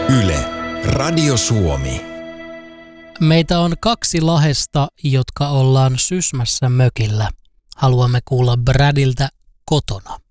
Yle, Radio Suomi. Meitä on 2 Lahdesta, jotka ollaan Sysmässä mökillä. Haluamme kuulla Bradiltä kotona.